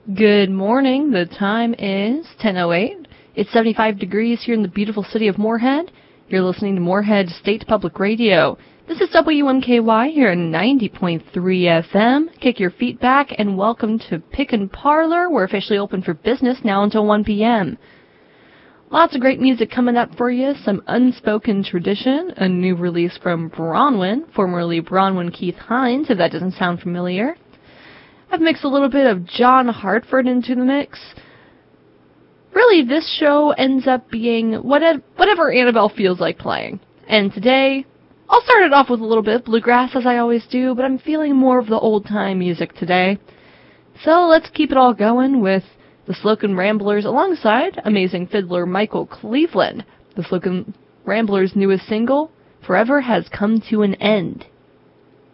Good morning. The time is 10:08. It's 75 degrees here in the beautiful city of Moorhead. You're listening to Moorhead State Public Radio. This is WMKY here at 90.3 FM. Kick your feet back and welcome to Pick and Parlor. We're officially open for business now until 1 p.m. Lots of great music coming up for you. Some Unspoken Tradition, a new release from Bronwyn, formerly Bronwyn Keith Hines, if that doesn't sound familiar. I've mixed a little bit of John Hartford into the mix. Really, this show ends up being whatever Annabelle feels like playing. And today, I'll start it off with a little bit of bluegrass, as I always do, but I'm feeling more of the old-time music today. So let's keep it all going with the Slocum Ramblers alongside amazing fiddler Michael Cleveland. The Slocum Ramblers' newest single, Forever Has Come to an End.